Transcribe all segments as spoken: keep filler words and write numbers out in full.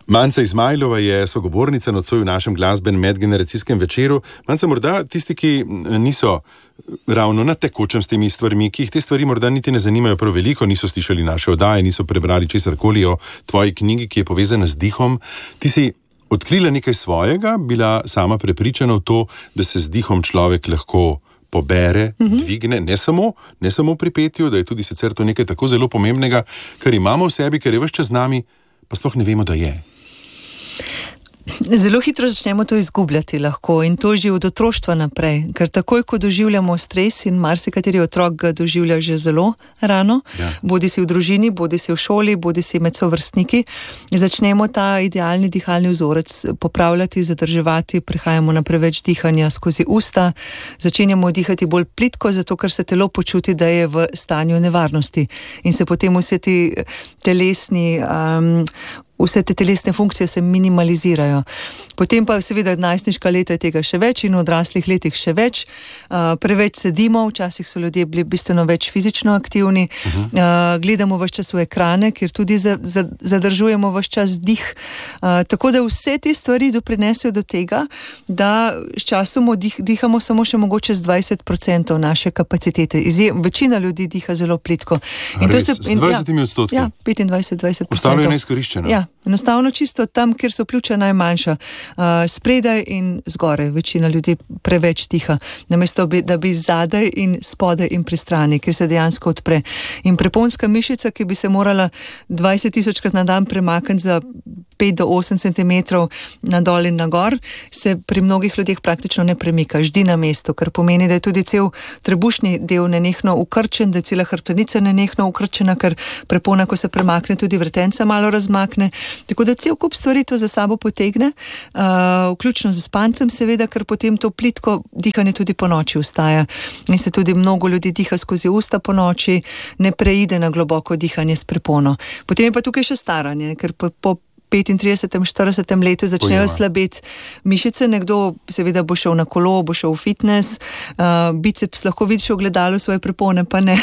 Manca Izmajlova je sogovornica nocoj v našem glasbenem medgeneracijskem večeru. Manca, morda tisti, ki niso ravno na tekočem s temi stvarmi, ki jih te stvari morda niti ne zanimajo prav veliko, niso slišali naše oddaje, niso prebrali česarkoli o tvoji knjigi, ki je povezana z dihom. Ti si odkrila nekaj svojega, bila sama prepričana v to, da se z dihom človek lahko pobere, mm-hmm. dvigne, ne samo, ne samo pri petju, da je tudi sicer to nekaj tako zelo pomembnega, kar imamo v sebi, kar je ves čas z nami, pa sploh ne vemo, da je. Zelo hitro začnemo to izgubljati lahko in to že od otroštva naprej, ker takoj, ko doživljamo stres in marsikateri otrok ga doživlja že zelo rano, ja. bodi si v družini, bodi si v šoli, bodi si med sovrstniki, začnemo ta idealni dihalni vzorec popravljati, zadrževati, prehajamo na preveč dihanja skozi usta, začenjamo dihati bolj plitko, zato ker se telo počuti, da je v stanju nevarnosti in se potem vse ti telesni um, vse te telesne funkcije se minimalizirajo. Potem pa seveda najstniška leta je tega še več in v odraslih letih še več. Uh, preveč sedimo, včasih so ljudje bili bistveno več fizično aktivni. Uh-huh. Uh, gledamo ves čas v ekrane, kjer tudi za, za, zadržujemo ves čas dih. Uh, tako da vse te stvari doprinesejo do tega, da s časom dih, dihamo samo še mogoče z dvajset procentov naše kapacitete. Izjem, večina ljudi diha zelo plitko. In Res, to se, in, z dvajsetimi odstotki? Ja, petindvajset do dvajset procentov. Ostalo je neizkoriščeno? Ja. Enostavno čisto tam, kjer so pljuča najmanjša, uh, spredaj in zgoraj, večina ljudi preveč diha, namesto bi, da bi zadaj in spodaj in pri strani, kjer se dejansko odpre. In preponska mišica, ki bi se morala dvajset tisočkrat na dan premakniti za pet do osem centimetrov na dol in na gor, se pri mnogih ljudeh praktično ne premika, ždi na mestu, kar pomeni, da je tudi cel trebušni del nenehno ukrčen, da je cela hrbtenica nenehno ukrčena, ker prepona, ko se premakne, tudi vretenca malo razmakne. Tako da cel kup stvari to za sabo potegne, uh, vključno z spancem seveda, ker potem to plitko dihanje tudi po noči vstaja. In se tudi mnogo ljudi diha skozi usta po noči, ne preide na globoko dihanje s prepono. Potem je pa tukaj še staranje, ker po, po petintridesetem, štiridesetem letu začnejo slabeti mišice, nekdo seveda bo šel na kolo, bo šel v fitness, uh, biceps lahko vidiš v gledalu, svoje prepone pa ne.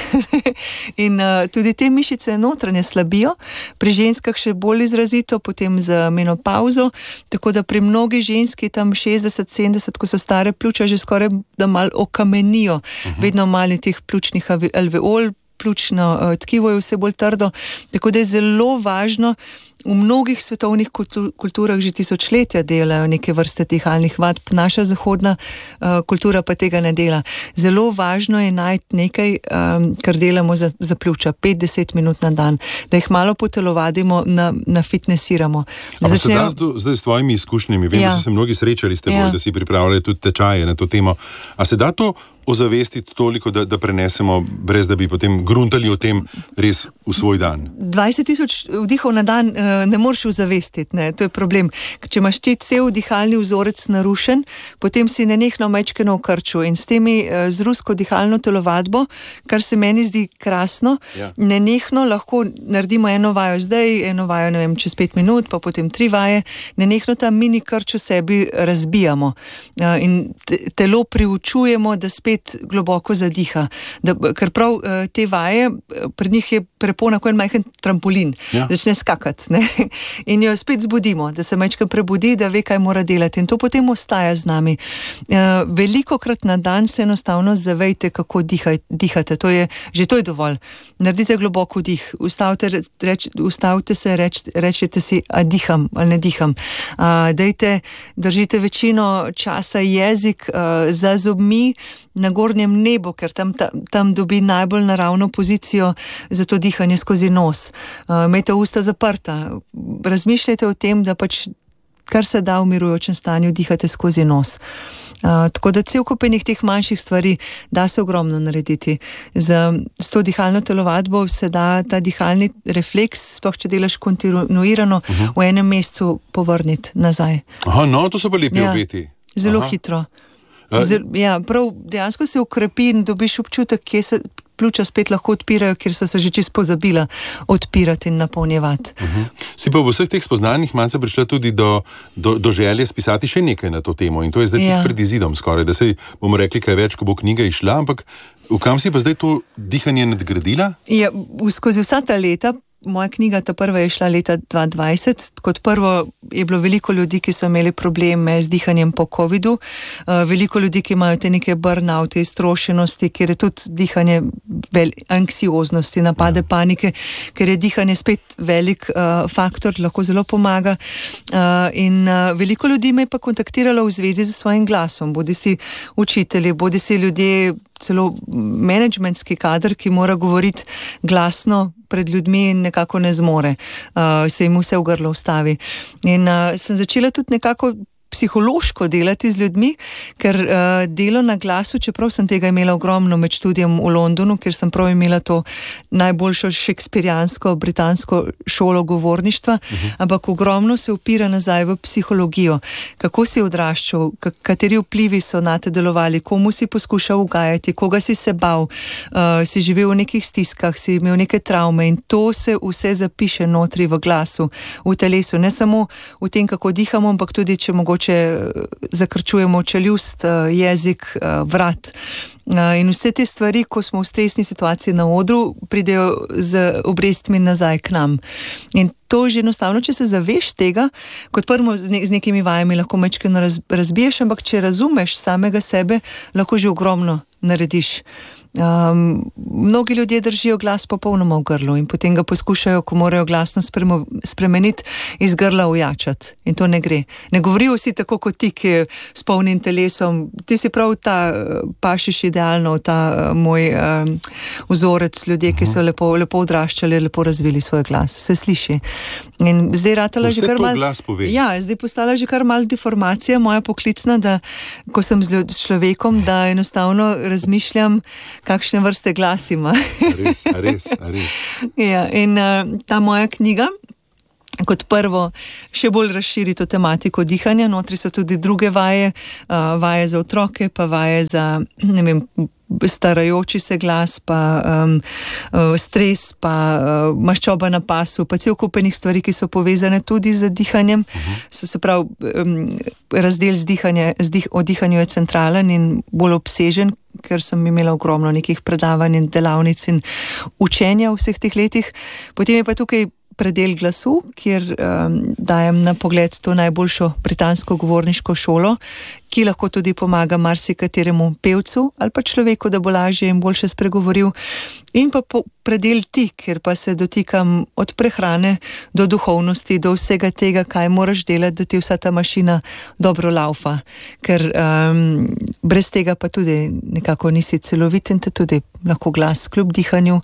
In uh, tudi te mišice notranje slabijo, pri ženskah še bolj izrazito, potem z menopauzo, tako da pri mnogi ženski tam šestdeset sedemdeset, ko so stare pljuča, že skoraj da malo okamenijo, uh-huh. vedno malo teh pljučnih alveol, pljučno uh, tkivo je vse bolj trdo, tako da je zelo važno. V mnogih svetovnih kulturah že tisočletja delajo neke vrste dihalnih vadb, naša zahodna uh, kultura pa tega ne dela. Zelo važno je najti nekaj, um, kar delamo za, za pljuča, pet do deset minut na dan, da jih malo potelovadimo, na, nafitnesiramo. Ampak Začnejo... se da zdaj s tvojimi izkušnjami, vem, ja. da so se mnogi srečali s teboj, ja. da si pripravljali tudi tečaje na to temo. A se da to ozavestiti toliko, da, da prenesemo, brez da bi potem gruntali o tem res v svoj dan? dvajset tisoč vdihov na dan uh, ne moreš ozavestiti, ne, to je problem. Če imaš ti cel dihalni vzorec narušen, potem si nenehno mečkeno v krču in s temi uh, z rusko dihalno telovadbo, kar se meni zdi krasno, ja. nenehno lahko naredimo eno vajo zdaj, eno vajo, ne vem, čez pet minut, pa potem tri vaje, nenehno ta mini krč v sebi razbijamo uh, in te, telo priučujemo, da spet globoko zadiha. Da, ker prav te vaje, pri njih je prepona kot en majhen trampolin. Ja. Začne skakati, ne? In jo spet zbudimo, da se majčkaj prebudi, da ve, kaj mora delati. In to potem ostaja z nami. Velikokrat na dan se enostavno zavejte, kako dihaj, dihate. To je, že to je dovolj. Naredite globoko dih. Ustavite, reč, ustavite se, reč, rečete si, a diham ali ne diham. A, dejte, držite večino časa jezik a, za zobmi na gornjem nebu, ker tam, tam, tam dobi najbolj naravno pozicijo za to dihanje skozi nos. Uh, imejte usta zaprta. Razmišljajte o tem, da pač kar se da v mirujočem stanju dihate skozi nos. Uh, tako da cel kup enih teh manjših stvari da se ogromno narediti. Z, z to dihalno telovadbo se da ta dihalni refleks, sploh če delaš kontinuirano, uh-huh. v enem mesecu povrniti nazaj. Aha, no, to so pa lepi obeti. Ja, zelo Aha. hitro. Zel, ja, prav dejansko se ukrepi in dobiš občutek, kje se pljuča spet lahko odpirajo, kjer so se že čisto pozabila odpirati in napolnjevati. Uh-huh. Si pa v vseh teh spoznanjih malce prišla tudi do, do, do želje spisati še nekaj na to temo in to je zdaj ja. pred izidom skoraj, da se bomo rekli kaj več, ko bo knjiga išla, ampak v kam si pa zdaj to dihanje nadgradila? Ja, skozi vsa ta leta moja knjiga, ta prva je šla leta dva tisoč dvajset. Kot prvo je bilo veliko ljudi, ki so imeli probleme z dihanjem po covidu, uh, veliko ljudi, ki imajo te neke burnoute, iztrošenosti, ker je tudi dihanje vel, anksioznosti, napade panike, ker je dihanje spet velik uh, faktor, lahko zelo pomaga. Uh, in uh, veliko ljudi me je pa kontaktiralo v zvezi z svojim glasom, bodi si učitelji, bodi si ljudje, celo menedžmentski kader, ki mora govoriti glasno pred ljudmi in nekako ne zmore, uh, se jim vse v grlo ustavi. In uh, sem začela tudi nekako psihološko delati z ljudmi, ker uh, delo na glasu, čeprav sem tega imela ogromno med študijem v Londonu, ker sem prav imela to najboljšo šekspirijansko, britansko šolo govorništva, uh-huh. ampak ogromno se opira nazaj v psihologijo. Kako si odraščal, kateri vplivi so na te delovali, komu si poskušal ugajati, koga si se bal, uh, si živel v nekih stiskah, si imel neke travme in to se vse zapiše notri v glasu, v telesu. Ne samo v tem, kako dihamo, ampak tudi, če mogoče če zakrčujemo čeljust, jezik, vrat. In vse te stvari, ko smo v stresni situaciji na odru, pridejo z obrestmi nazaj k nam. In to že enostavno, če se zaveš tega, kot prvo z, ne, z nekimi vajami lahko mečkeno raz, razbiješ, ampak če razumeš samega sebe, lahko že ogromno narediš. Um, mnogi ljudje držijo glas popolnoma v grlu in potem ga poskušajo, ko morajo glasno spremo, spremeniti, iz grla ujačati. In to ne gre. Ne govorijo vsi tako kot ti, ki je s polnim telesom. Ti si prav ta, pašiš idealno, ta uh, moj um, vzorec ljudje, ki so lepo, lepo odraščali, lepo razvili svoj glas. Se sliši. In zdaj ratala že kar mal, ja, zdaj postala že kar mal deformacija moja poklicna, da ko sem z človekom, da enostavno razmišljam, kakšne vrste glas ima. A res, a res, a res. Ja, in uh, ta moja knjiga, kot prvo, še bolj razširi to tematiko dihanja. Notri so tudi druge vaje, uh, vaje za otroke, pa vaje za, ne vem, starajoči se glas, pa um, uh, stres, pa uh, maščoba na pasu, pa cel kup enih stvari, ki so povezane tudi z dihanjem. Uh-huh. So se pravi, um, razdel z dihanje, z dih, o dihanju je centralen in bolj obsežen, ker sem imela ogromno nekih predavanj in delavnic in učenja v vseh teh letih. Potem je pa tukaj predel glasu, kjer um, dajem na pogled to najboljšo britansko govorniško šolo, ki lahko tudi pomaga marsikateremu pevcu ali pa človeku, da bo lažje in boljše spregovoril. In pa po predel ti, kjer pa se dotikam od prehrane do duhovnosti, do vsega tega, kaj moraš delati, da ti vsa ta mašina dobro laufa. Ker um, brez tega pa tudi nekako nisi celovit in te tudi lahko glas kljub dihanju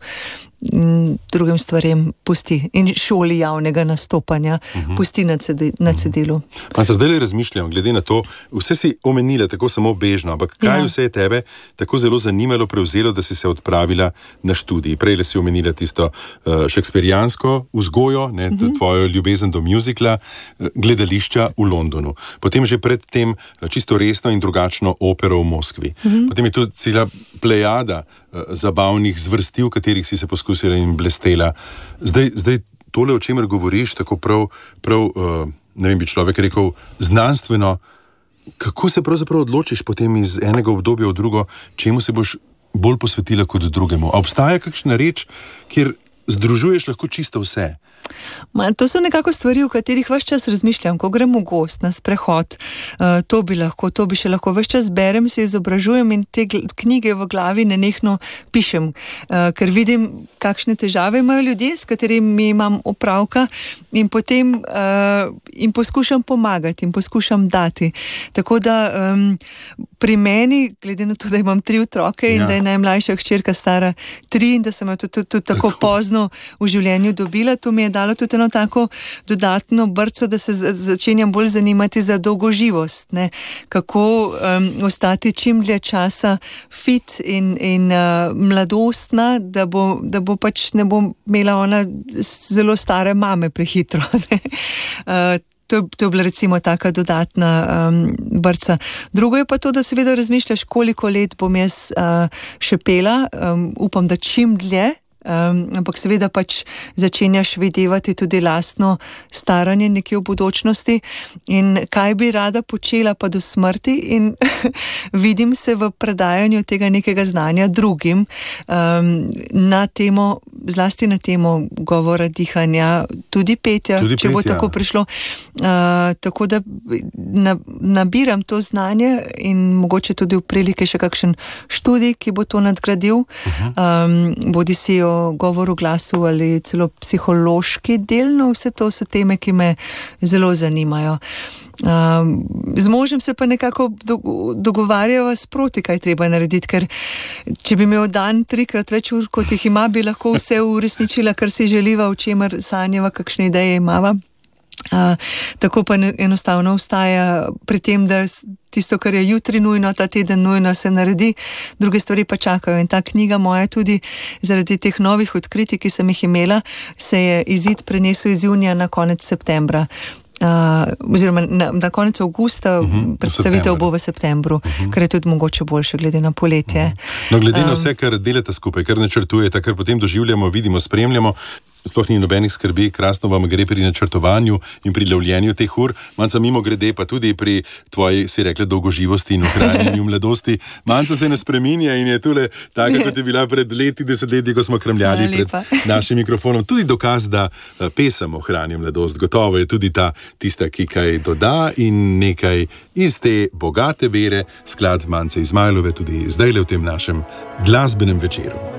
drugim stvarem pusti. In šoli javnega nastopanja uh-huh. pusti na, cedi, na cedilu. Pa se zdaj razmišljam, glede na to, vse si omenila tako samo bežno, ampak kaj ja. vse je tebe tako zelo zanimalo, prevzelo, da si se odpravila na študij? Prej si omenila tisto uh, šekspirijansko vzgojo, ne, uh-huh. tvojo ljubezen do muzikla, uh, gledališča v Londonu. Potem že predtem uh, čisto resno in drugačno opero v Moskvi. Uh-huh. Potem je tu cela plejada uh, zabavnih zvrstil, v katerih si se poskusila in blestela. Zdaj, zdaj tole, o čemer govoriš, tako prav, prav uh, ne vem, bi človek rekel, znanstveno, kako se pravzaprav odločiš potem iz enega obdobja v drugo, čemu se boš bolj posvetila kot drugemu? A obstaja kakšna reč, kjer združuješ lahko čisto vse? Ma, to so nekako stvari, o katerih ves čas razmišljam, ko grem v gost, na sprehod, uh, to bi lahko, to bi še lahko, ves čas berem, se izobražujem in te knjige v glavi nenehno pišem, uh, ker vidim, kakšne težave imajo ljudje, s katerimi imam opravka in potem uh, jim poskušam pomagati in poskušam dati. Tako da um, pri meni, glede na to, da imam tri otroke in ja. da je najmlajša hčerka stara tri in da sem jo tudi, tudi, tudi tako pozno v življenju dobila, to mi je dalo tudi eno tako dodatno brco, da se začenjam bolj zanimati za dolgoživost, ne? Kako um, ostati čim dlje časa fit in, in uh, mladostna, da bo, da bo pač ne bo imela ona zelo stare mame prehitro. Ne? Uh, To, to je bila recimo taka dodatna um, brca. Drugo je pa to, da seveda razmišljaš, koliko let bom jaz uh, še pela, um, upam, da čim dlje, um, ampak seveda pač začenjaš videvati tudi lastno staranje nekje v bodočnosti in kaj bi rada počela pa do smrti in vidim se v predajanju tega nekega znanja drugim um, na temo, zlasti na temo govora, dihanja, tudi petja, tudi če petja. bo tako prišlo. Uh, tako da na, nabiram to znanje in mogoče tudi v prilike še kakšen študij, ki bo to nadgradil, uh-huh. um, bodi si o govoru, glasu ali celo psihološki delno, vse to so teme, ki me zelo zanimajo. Um, z možem se pa nekako dogovarjava sproti, kaj treba narediti, ker če bi imel dan trikrat več ur, kot jih ima, bi lahko vse uresničila, kar si želiva, v čemer sanjava, kakšne ideje imava. Uh, tako pa enostavno ostaja pri tem, da tisto, kar je jutri nujno, ta teden nujno se naredi, druge stvari pa čakajo. In ta knjiga moja tudi zaradi teh novih odkritij, ki sem jih imela, se je izid prenesel iz junija na konec septembra. Uh, oziroma na, na konec avgusta, uh-huh, predstavitev bo v septembru, uh-huh. kar je tudi mogoče boljše glede na poletje. Uh-huh. No, glede um, na vse, kar delate skupaj, kar načrtujete, kar potem doživljamo, vidimo, spremljamo, sploh ni nobenih skrbi, krasno vam gre pri načrtovanju in pri lovljenju teh ur, manjca mimo grede pa tudi pri tvoji, si rekla, dolgoživosti in ohranjanju mladosti. Manjca se ne spreminja in je tule taka, kot je bila pred leti, desetletji, ko smo kremljali pred našim mikrofonom. Tudi dokaz, da pesem ohranja mladost. Gotovo je tudi ta tista, ki kaj doda in nekaj iz te bogate bere, sklad Mance Izmajlove, tudi zdajle v tem našem glasbenem večeru.